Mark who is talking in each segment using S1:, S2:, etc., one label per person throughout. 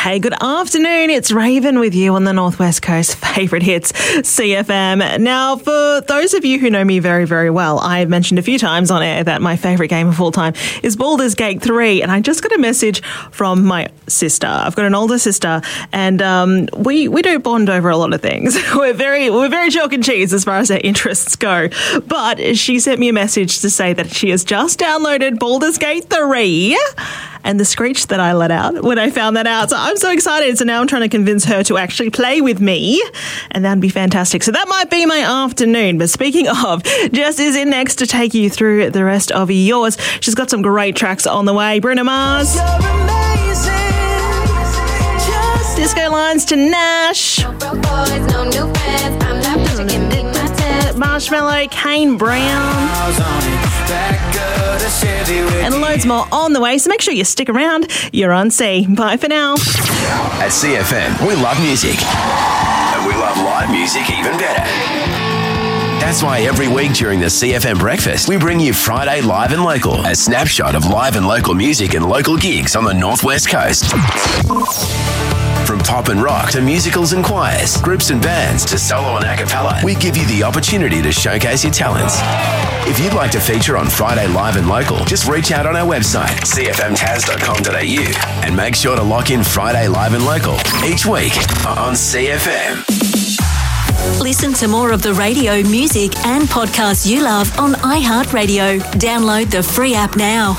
S1: Hey, good afternoon. It's Raven with you on the Northwest Coast favourite hits, CFM. Now, for those of you who know me very, very well, I've mentioned a few times on air that my favourite game of all time is Baldur's Gate 3, and I just got a message from my sister. I've got an older sister, and we do bond over a lot of things. We're very chalk and cheese as far as our interests go. But she sent me a message to say that she has just downloaded Baldur's Gate 3, and the screech that I let out when I found that out. So I'm so excited. So now I'm trying to convince her to actually play with me, and that'd be fantastic. So that might be my afternoon. But speaking of, Jess is in next to take you through the rest of yours. She's got some great tracks on the way. Bruno Mars, Disco Lines to Nash, Marshmallow, Kane Brown, and loads more on the way, so make sure you stick around. You're on C. Bye for now.
S2: At CFM, we love music, and we love live music even better. That's why every week during the CFM Breakfast, we bring you Friday Live and Local, a snapshot of live and local music and local gigs on the Northwest Coast. From pop and rock to musicals and choirs, groups and bands to solo and a cappella, we give you the opportunity to showcase your talents. If you'd like to feature on Friday Live and Local, just reach out on our website, cfmtaz.com.au, and make sure to lock in Friday Live and Local each week on CFM.
S3: Listen to more of the radio, music and podcasts you love on iHeartRadio. Download the free app now.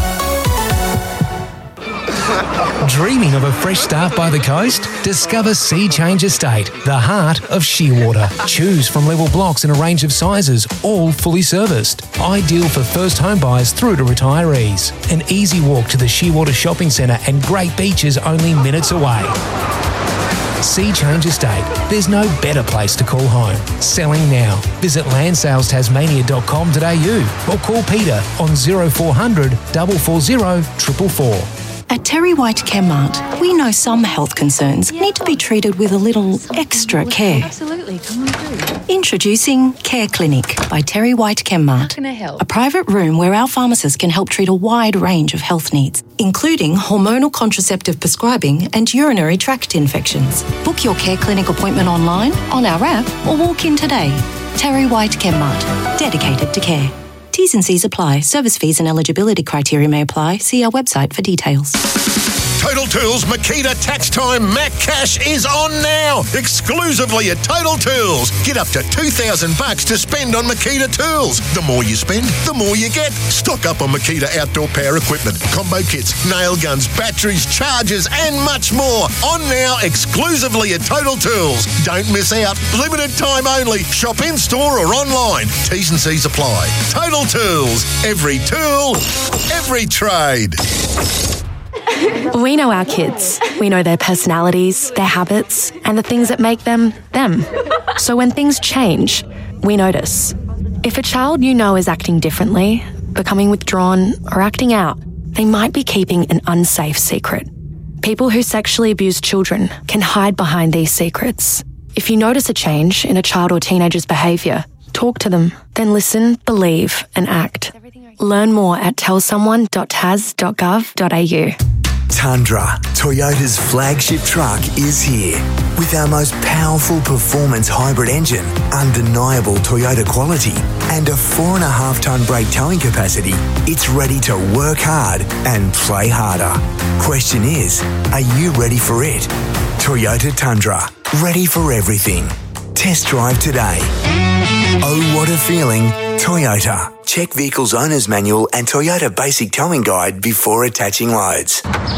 S4: Dreaming of a fresh start by the coast? Discover Sea Change Estate, the heart of Shearwater. Choose from level blocks in a range of sizes, all fully serviced. Ideal for first home buyers through to retirees. An easy walk to the Shearwater Shopping Centre and great beaches only minutes away. Sea Change Estate. There's no better place to call home. Selling now. Visit landsales.tasmania.com.au or call Peter on 0400 440 444.
S5: At Terry White Chemmart, we know some health concerns need to be treated with a little extra care.
S6: Absolutely, come on through.
S5: Introducing Care Clinic by Terry White Chemmart.
S6: How can I help?
S5: A private room where our pharmacists can help treat a wide range of health needs, including hormonal contraceptive prescribing and urinary tract infections. Book your Care Clinic appointment online, on our app, or walk in today. Terry White Chemmart, dedicated to care. T's and C's apply. Service fees and eligibility criteria may apply. See our website for details.
S7: Total Tools Makita Tax Time Mac Cash is on now, exclusively at Total Tools. Get up to $2,000 to spend on Makita tools. The more you spend, the more you get. Stock up on Makita outdoor power equipment, combo kits, nail guns, batteries, chargers, and much more. On now, exclusively at Total Tools. Don't miss out. Limited time only. Shop in store or online. T's and C's apply. Total Tools. Every tool, every trade.
S8: We know our kids. We know their personalities, their habits, and the things that make them, them. So when things change, we notice. If a child you know is acting differently, becoming withdrawn, or acting out, they might be keeping an unsafe secret. People who sexually abuse children can hide behind these secrets. If you notice a change in a child or teenager's behaviour, talk to them, then listen, believe, and act. Learn more at tellsomeone.tas.gov.au.
S9: Tundra, Toyota's flagship truck, is here. With our most powerful performance hybrid engine, undeniable Toyota quality, and a 4.5-tonne brake towing capacity, it's ready to work hard and play harder. Question is, are you ready for it? Toyota Tundra, ready for everything. Test drive today. Oh, what a feeling. Toyota. Check Vehicle's Owner's Manual and Toyota Basic Towing Guide before attaching loads.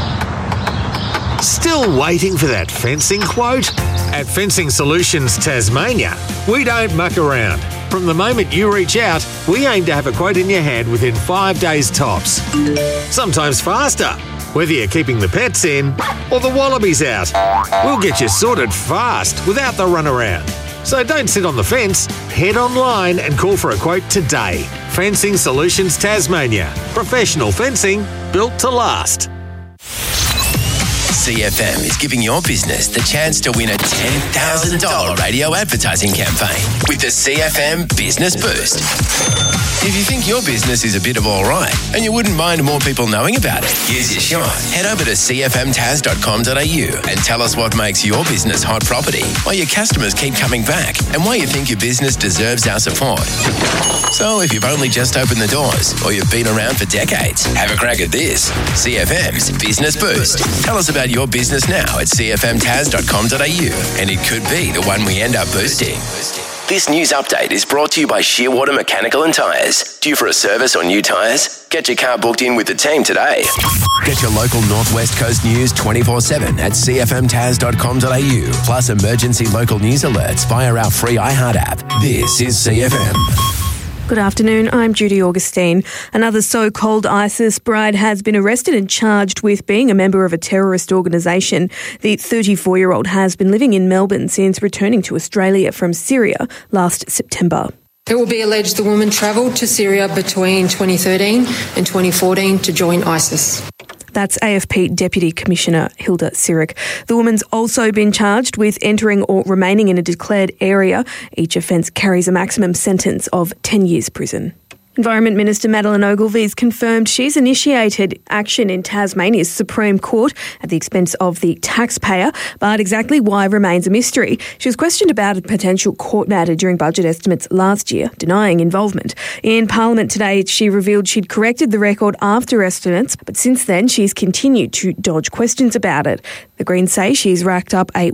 S10: Still waiting for that fencing quote? At Fencing Solutions Tasmania, we don't muck around. From the moment you reach out, we aim to have a quote in your hand within 5 days tops. Sometimes faster, whether you're keeping the pets in or the wallabies out. We'll get you sorted fast without the runaround. So don't sit on the fence. Head online and call for a quote today. Fencing Solutions Tasmania. Professional fencing built to last.
S2: CFM is giving your business the chance to win a $10,000 radio advertising campaign with the CFM Business Boost. If you think your business is a bit of all right and you wouldn't mind more people knowing about it, here's your shot. Head over to cfmtaz.com.au and tell us what makes your business hot property, why your customers keep coming back, and why you think your business deserves our support. So if you've only just opened the doors or you've been around for decades, have a crack at this. CFM's Business Boost. Tell us about your business now at cfmtaz.com.au and it could be the one we end up boosting. This news update is brought to you by Shearwater Mechanical and Tyres. Due for a service or new tyres? Get your car booked in with the team today. Get your local Northwest Coast news 24/7 at cfmtaz.com.au. Plus emergency local news alerts via our free iHeart app. This is CFM.
S6: Good afternoon, I'm Judy Augustine. Another so-called ISIS bride has been arrested and charged with being a member of a terrorist organisation. The 34-year-old has been living in Melbourne since returning to Australia from Syria last September.
S11: It will be alleged the woman travelled to Syria between 2013 and 2014 to join ISIS.
S6: That's AFP Deputy Commissioner Hilda Sirik. The woman's also been charged with entering or remaining in a declared area. Each offence carries a maximum sentence of 10 years prison. Environment Minister Madeleine Ogilvie has confirmed she's initiated action in Tasmania's Supreme Court at the expense of the taxpayer, but exactly why remains a mystery. She was questioned about a potential court matter during budget estimates last year, denying involvement. In Parliament today, she revealed she'd corrected the record after estimates, but since then she's continued to dodge questions about it. The Greens say she's racked up a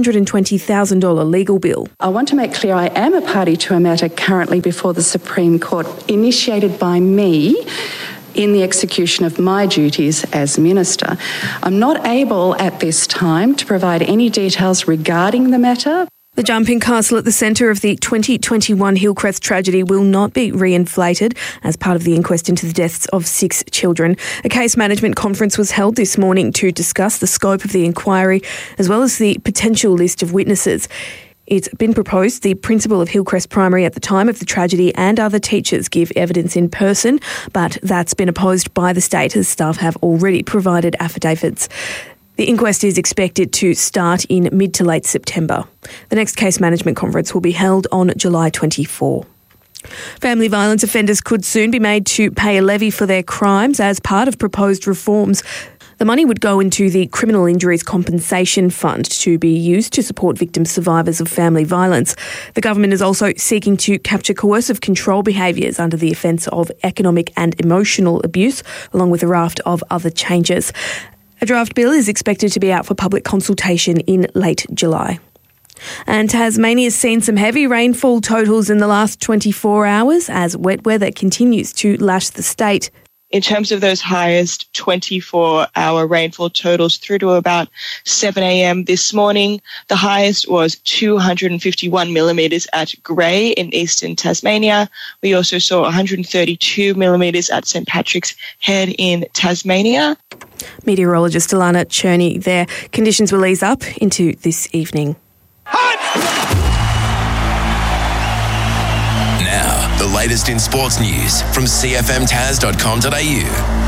S6: $120,000 legal bill.
S12: I want to make clear I am a party to a matter currently before the Supreme Court, initiated by me in the execution of my duties as Minister. I'm not able at this time to provide any details regarding the matter.
S6: The jumping castle at the centre of the 2021 Hillcrest tragedy will not be reinflated as part of the inquest into the deaths of 6 children. A case management conference was held this morning to discuss the scope of the inquiry as well as the potential list of witnesses. It's been proposed the principal of Hillcrest Primary at the time of the tragedy and other teachers give evidence in person, but that's been opposed by the state as staff have already provided affidavits. The inquest is expected to start in mid to late September. The next case management conference will be held on July 24. Family violence offenders could soon be made to pay a levy for their crimes as part of proposed reforms. The money would go into the Criminal Injuries Compensation Fund to be used to support victim survivors of family violence. The government is also seeking to capture coercive control behaviours under the offence of economic and emotional abuse, along with a raft of other changes. A draft bill is expected to be out for public consultation in late July. And Tasmania's seen some heavy rainfall totals in the last 24 hours as wet weather continues to lash the state.
S13: In terms of those highest 24-hour rainfall totals through to about 7 a.m. this morning, the highest was 251 millimetres at Grey in eastern Tasmania. We also saw 132 millimetres at St Patrick's Head in Tasmania.
S6: Meteorologist Alana Cherney there. Conditions will ease up into this evening.
S2: Now, the latest in sports news from cfmtaz.com.au.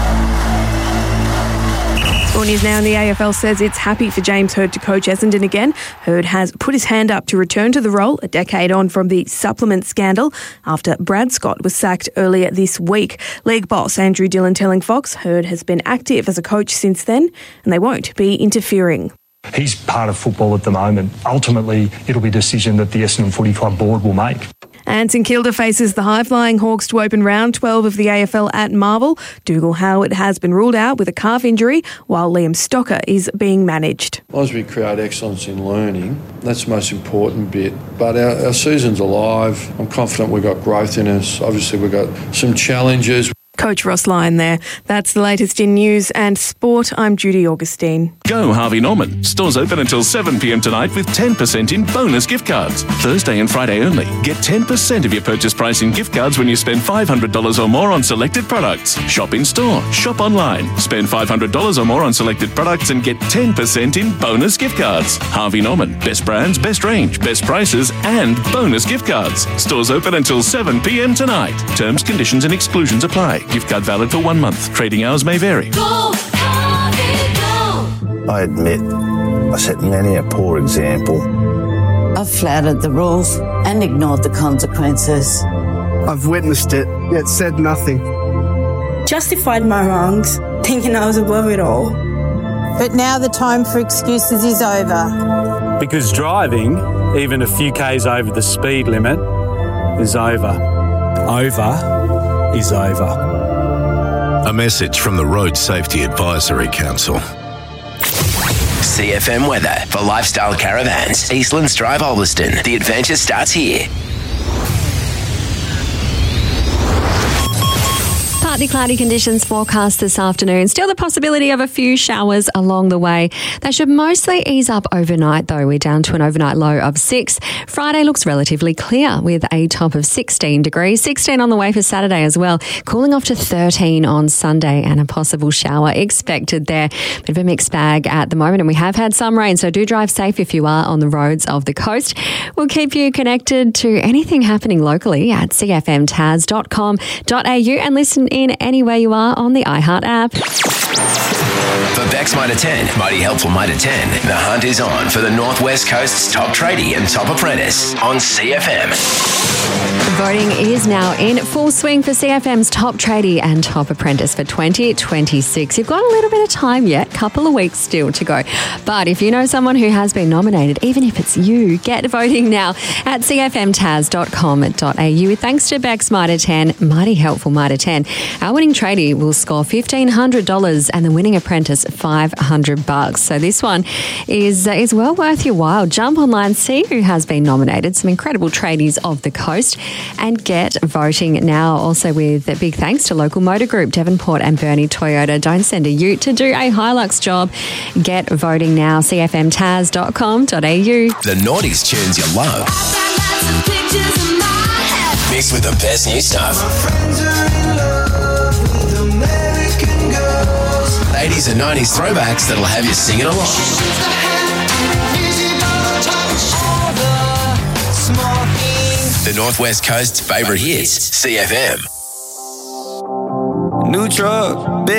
S6: Sport news now, and the AFL says it's happy for James Hird to coach Essendon again. Hird has put his hand up to return to the role a decade on from the supplement scandal after Brad Scott was sacked earlier this week. League boss Andrew Dillon telling Fox Hird has been active as a coach since then and they won't be interfering.
S14: He's part of football at the moment. Ultimately, it'll be a decision that the Essendon Footy Club board will make.
S6: And St Kilda faces the high-flying Hawks to open round 12 of the AFL at Marvel. Dougal Howard has been ruled out with a calf injury, while Liam Stocker is being managed.
S15: As we create excellence in learning, that's the most important bit. But our season's alive. I'm confident we've got growth in us. Obviously, we've got some challenges.
S6: Coach Ross Lyon there. That's the latest in news and sport. I'm Judy Augustine.
S16: Go Harvey Norman. Stores open until 7 p.m. tonight with 10% in bonus gift cards. Thursday and Friday only. Get 10% of your purchase price in gift cards when you spend $500 or more on selected products. Shop in store. Shop online. Spend $500 or more on selected products and get 10% in bonus gift cards. Harvey Norman. Best brands, best range, best prices and bonus gift cards. Stores open until 7 p.m. tonight. Terms, conditions and exclusions apply. Gift card valid for 1 month. Trading hours may vary.
S17: Go, Harvey, go. I admit I set many a poor example.
S18: I've flouted the rules and ignored the consequences.
S19: I've witnessed it, yet said nothing.
S20: Justified my wrongs, thinking I was above it all.
S21: But now the time for excuses is over.
S14: Because driving, even a few k's over the speed limit, is over. Over is over.
S22: A message from the Road Safety Advisory Council.
S2: CFM weather for Lifestyle Caravans. Eastlands Drive, Ulverston. The adventure starts here.
S23: Partly cloudy conditions forecast this afternoon. Still the possibility of a few showers along the way. They should mostly ease up overnight though. We're down to an overnight low of 6. Friday looks relatively clear with a top of 16 degrees. 16 on the way for Saturday as well. Cooling off to 13 on Sunday and a possible shower expected there. Bit of a mixed bag at the moment and we have had some rain, so do drive safe if you are on the roads of the coast. We'll keep you connected to anything happening locally at cfmtaz.com.au and listen in anywhere you are on the iHeart app.
S2: For Bex Mitre 10, Mighty Helpful Mitre 10, the hunt is on for the North West Coast's top tradie and top apprentice on CFM.
S23: Voting is now in full swing for CFM's top tradie and top apprentice for 2026. You've got a little bit of time yet, couple of weeks still to go. But if you know someone who has been nominated, even if it's you, get voting now at cfmtaz.com.au. Thanks to Bex Mitre 10, Mighty Helpful Mitre 10. Our winning tradie will score $1,500 and the winning apprentice $500. So this one is well worth your while. Jump online, see who has been nominated, some incredible tradies of the coast, and get voting now. Also with a big thanks to local motor group Devonport and Burnie Toyota. Don't send a ute to do a Hilux job. Get voting now, cfmtaz.com.au.
S2: The noughties tunes you love. Mixed with the best new stuff. 80s and 90s throwbacks that'll have you singing along. The Northwest Coast's favourite hits, CFM.
S24: New truck.